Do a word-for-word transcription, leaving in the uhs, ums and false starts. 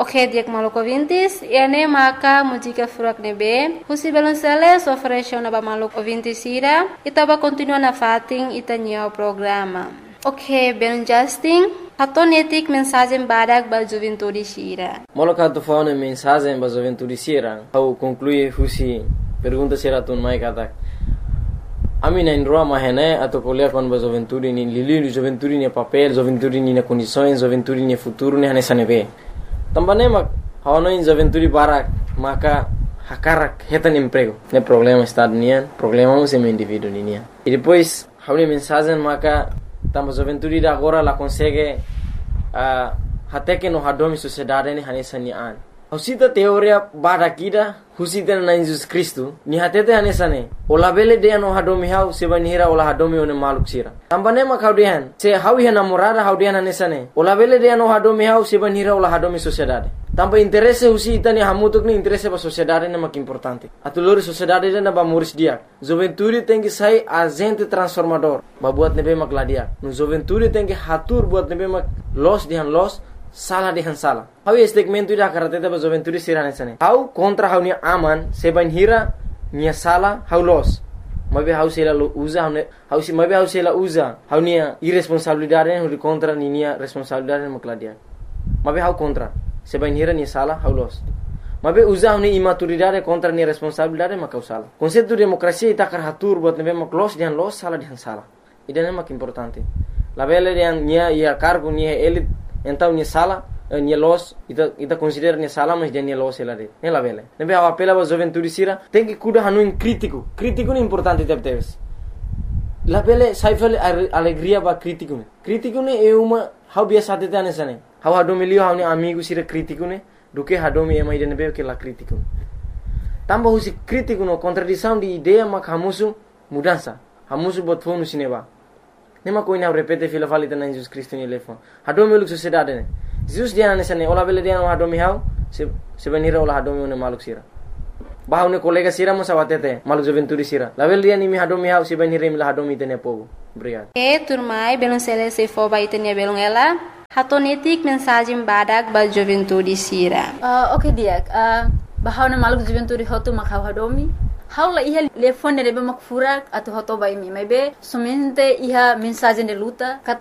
Ok, dia maluco ouvintes, ene maka música furak nebe, husi belonceles ofereceu na ba maluco ouvintes ira, itaba continua na fating itanya o programa. Ok, belon Justin, hatonetik mensagem badak ba juventude sira. Moloka tu faune mensagem ba juventude sira, au conclui husi pergunta sira tun mai katak. Ami na indroa mahene atau kuliah kon ba juventude ni lili juventude ni papel, juventude ni na condições, juventude ni futuro ni hanesane be. Também mak hawano in juventude barak maka hakarak hetan emprego. Ne problema estado nian, problema um sem indivíduo nian. E depois hawni mensagem maka tamba juventude da agora la consegue uh, até que no hadomi sociedade ni hanesa ni an. Husita teoria barakida husita na Jesus Cristo ni hatete hanesane. Ola bele de no hadomi hau sebanira ola hadomi one maluk sira. Tambane mak haudian se hawi hana morada haudian hanesane. Ola bele de no hadomi hau sebanira ola hadomi sociedade. Tamba interesse husita ni hamutuk ni interesse ba sociedade ne mak importante. Atulori sociedade na ba muris dia. Juventude tem que sai agente transformador. Ba buat nebe mak ladia. No juventude tem que hatur buat nebe mak los dihan los salah dihan salah. Hau segmento ida karate ba juventude sirane sane. Hau kontra hau ni aman seban hira nia salah hau los. Mabe hau sela usa hau hau si mabe hau sela usa hau nia irresponsabilidade hau contra ni nia responsabilidade mak ladia. Mabe hau kontra seban hira nia salah hau los. Mabe usa hau ni imaturidade contra nia responsabilidade mak hau salah. Konsep demokrasi ita kar hatur buat nebe mak los dihan los salah dihan salah. Ida mak importante. La bele dihan nia ia cargo nia elite então nia sala nia los ita ita considera nia sala mas dia nia los ela de ela vele nebe a apela ba juventude sira tem que cuidar hanu in crítico crítico é importante teve teves la vele saifel alegria ba crítico crítico ne é uma how biasa te tane sane how hado milio how ni amigo sira crítico ne do que hado mi mai de nebe que la crítico tamba husi crítico no contradição de ideia mak hamusu mudança hamusu bot fonu sineba nema ko ina repete fila falita na Jesus Cristo ni lefon hado mi luk sociedade ne Jesus dia na sane ola bele dia no hado mi hau se se venira ola hado mi ne maluk sira bahau ne kolega sira mo sawatete maluk juventude sira la bele dia ni mi hado mi hau se venira mi la hado mi tene povo obrigado. E turmai belon sele se fo ba itenia belon ela hatonetik mensagem badak ba juventude sira. Uh, okay dia uh, bahau ne maluk juventude hotu makau hadomi Haula iha telefone rebe mak furak atau hoto bai mi mebe somente iha mensagem de luta